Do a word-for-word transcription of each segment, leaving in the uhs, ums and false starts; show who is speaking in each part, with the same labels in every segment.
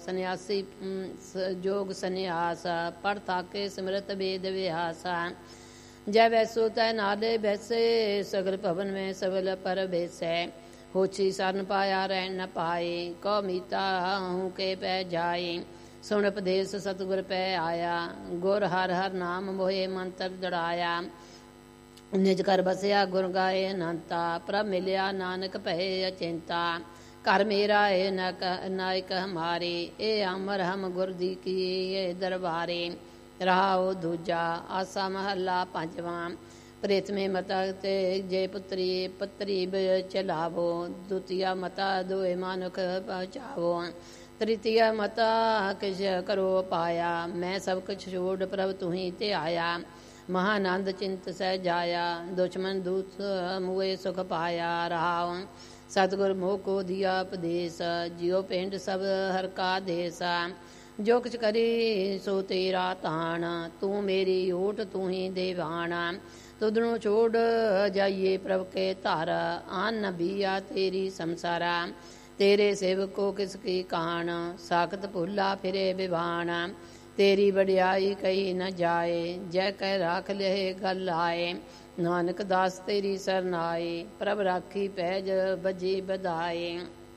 Speaker 1: सन्यासी जोग सन्यास पढ़ थाके सिमरत वेद व्यास। जय वैसो तय नाले वैसे सगल भवन में सबल पर बेसै। होछी सरन पाया रहन न पाए कौ मीता हूँ के पै जाए। सुन उपदेश सतगुर पै आया गुर हर हर नाम मोहे मंत्र दड़ाया। निज कर बसया गुर गाए अनंता प्रभ मिलिया नानक भय अचिंता। घर मेरा ए नायक हमारे ए अमर हम गुर दी की ये दरबारे। रहाओ दूजा आसा महला पंजवां प्रेतमे मता ते जय पुत्री पुत्री चलावो। द्वितीय मता दोए मानुख पहुँचावो। तृतीय मता किश करो पाया मैं सब कुछ छोड़ प्रभ तुही ते आया। महानंद चिंत सह जाया दुश्मन दूत मुए सुख पाया। रहाओ सतगुर मोह को दिया उपदेश जियो पिंड सब हर का देश। जो कुछ करी सो तेरा तान तू मेरी ओट तू ही देवाना। तुदनों छोड़ जाइए प्रभ के तारा आन नबिया तेरी संसारा। तेरे सेवक को किसकी कान साखत भुला फिरे विवान। तेरी बड़ियाई कही न जाए जय कह राख ले गल आए। नानक दास तेरी सरनाए प्रभ राखी पैज बजी बधाए।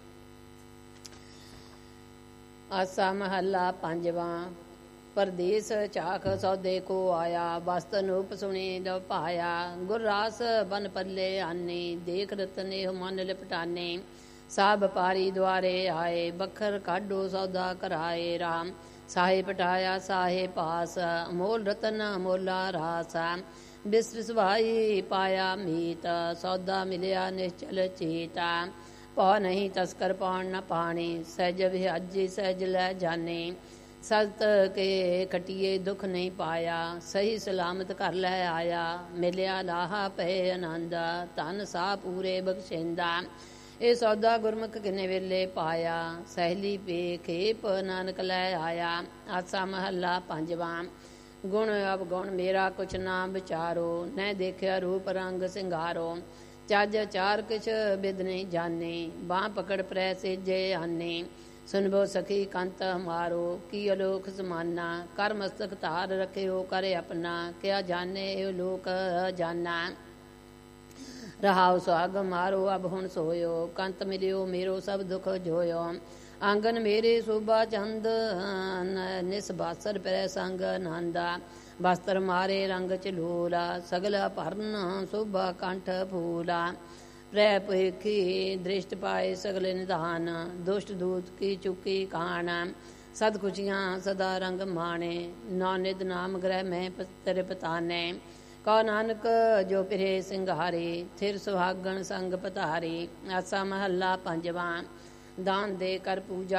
Speaker 1: आसा महला पंजवां परदेस चाख सौदे को आया। वस्त नूप सुनी द पाया गुर रास बन पल्ले आने। देख रतने मन लिपटाने साब पारी द्वारे आए। बखर काडो सौदा कराए राम साहे पटाया साहे पास। मोल रतन मोला रास बिस्र सुभाई पाया मीत। सौदा मिलिया निश्चल चेता पौ नहीं तस्कर पान न पानी। सहज विहाजी सहज लै जाने सत के खटिए दुख नहीं पाया। सही सलामत कर लै आया मिलिया लाहा पे आनंद। धन सा पूरे बख्शेंदा ये सौदा गुरमुख किने वेले पाया। सहली पे खेप नानक लै आया। आसा महला पंजवां गुण अवगुण मेरा कुछ ना विचारो। न देखिया रूप रंग सिंगारो। चज चार किछ बिद नहीं जाने बाँ पकड़ प्रै सेजे आने। सुनबो सखी कंत हमारो की अलोक समाना। कर मस्तक तार रखे हो करे अपना क्या जाने यो लोक जाना। रहाओ सुहाग मारो अब हुण सोयो कंत मिलियो मेरो सब दुख जोयो। आंगन मेरे शोभा चंद निस बासर पै संग नंदा। वस्त्र मारे रंग चलूला सगला भरन शोभा कंठ फूला। प्रै पुखी दृष्ट पाए सगले निधान दुष्ट दूत की चुकी कान। सद खुशियाँ सदा रंग माने नौ निध नाम ग्रह में तेरे पताने। कौ नानक जो फिरे सिंगारे थिर सुहागण संग पतारे। आसा महला पंजवां दान दे कर पूजा